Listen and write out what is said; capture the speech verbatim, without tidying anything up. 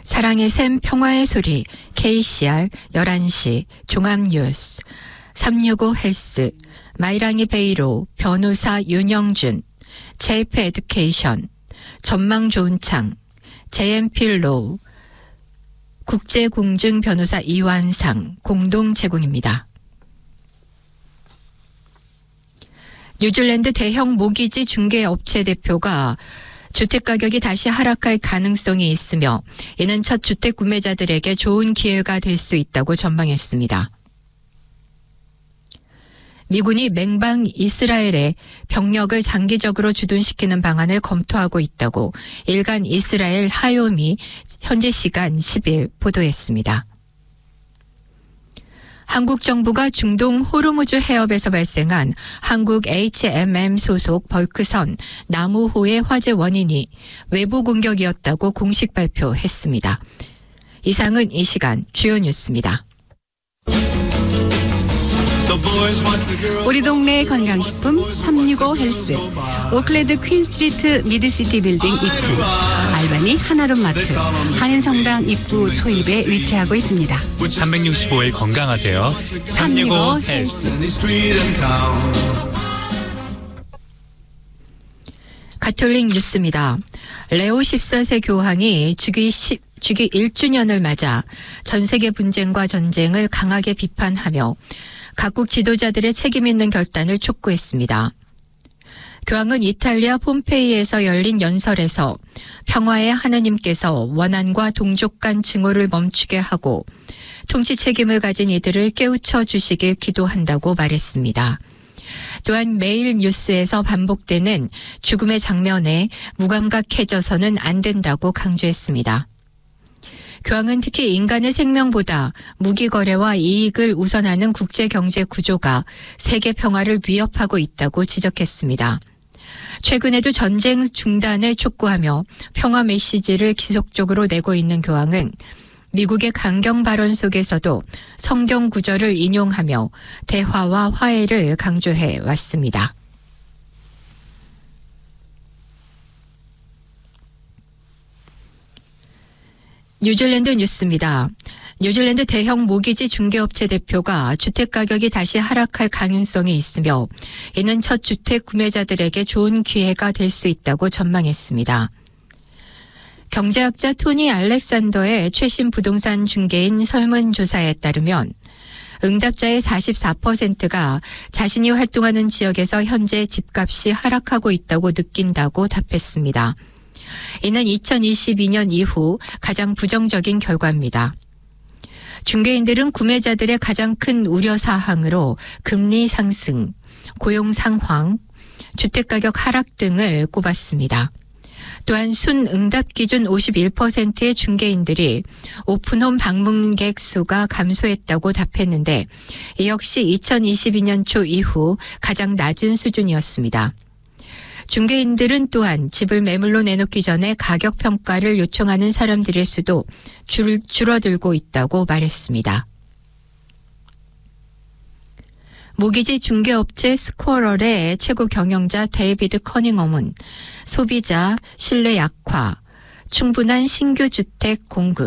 사랑의 샘 평화의 소리 케이씨알 열한 시 종합뉴스 삼육오 헬스 마이랑이 베이로 변호사 윤영준 제이피 에듀케이션 전망 좋은 창 제이엠필로우 국제공증 변호사 이완상 공동 제공입니다. 뉴질랜드 대형 모기지 중개업체 대표가 주택가격이 다시 하락할 가능성이 있으며 이는 첫 주택 구매자들에게 좋은 기회가 될 수 있다고 전망했습니다. 미군이 맹방 이스라엘에 병력을 장기적으로 주둔시키는 방안을 검토하고 있다고 일간 이스라엘 하요미 현지 시간 십 일 보도했습니다. 한국 정부가 중동 호르무즈 해협에서 발생한 한국 에이치엠엠 소속 벌크선 나무호의 화재 원인이 외부 공격이었다고 공식 발표했습니다. 이상은 이 시간 주요 뉴스입니다. 우리 동네 건강식품 삼육오 헬스 오클랜드 퀸스트리트 미드시티 빌딩 이 층 알바니 하나룸 마트 한인성당 입구 초입에 위치하고 있습니다. 삼백육십오 일 건강하세요. 삼육오 헬스. 가톨릭 뉴스입니다. 레오 십사 세 교황이 즉위 십, 즉위 일 주년을 맞아 전 세계 분쟁과 전쟁을 강하게 비판하며 각국 지도자들의 책임 있는 결단을 촉구했습니다. 교황은 이탈리아 폼페이에서 열린 연설에서 평화의 하느님께서 원한과 동족 간 증오를 멈추게 하고 통치 책임을 가진 이들을 깨우쳐 주시길 기도한다고 말했습니다. 또한 매일 뉴스에서 반복되는 죽음의 장면에 무감각해져서는 안 된다고 강조했습니다. 교황은 특히 인간의 생명보다 무기 거래와 이익을 우선하는 국제경제 구조가 세계 평화를 위협하고 있다고 지적했습니다. 최근에도 전쟁 중단을 촉구하며 평화 메시지를 지속적으로 내고 있는 교황은 미국의 강경 발언 속에서도 성경 구절을 인용하며 대화와 화해를 강조해 왔습니다. 뉴질랜드 뉴스입니다. 뉴질랜드 대형 모기지 중개업체 대표가 주택가격이 다시 하락할 가능성이 있으며 이는 첫 주택 구매자들에게 좋은 기회가 될 수 있다고 전망했습니다. 경제학자 토니 알렉산더의 최신 부동산 중개인 설문조사에 따르면 응답자의 사십사 퍼센트가 자신이 활동하는 지역에서 현재 집값이 하락하고 있다고 느낀다고 답했습니다. 이는 이천이십이 년 이후 가장 부정적인 결과입니다. 중개인들은 구매자들의 가장 큰 우려사항으로 금리 상승, 고용 상황, 주택가격 하락 등을 꼽았습니다. 또한 순 응답 기준 오십일 퍼센트의 중개인들이 오픈홈 방문객 수가 감소했다고 답했는데 이 역시 이천이십이 년 초 이후 가장 낮은 수준이었습니다. 중개인들은 또한 집을 매물로 내놓기 전에 가격 평가를 요청하는 사람들의 수도 줄, 줄어들고 있다고 말했습니다. 모기지 중개업체 스코럴의 최고 경영자 데이비드 커닝엄은 소비자 신뢰 약화, 충분한 신규 주택 공급,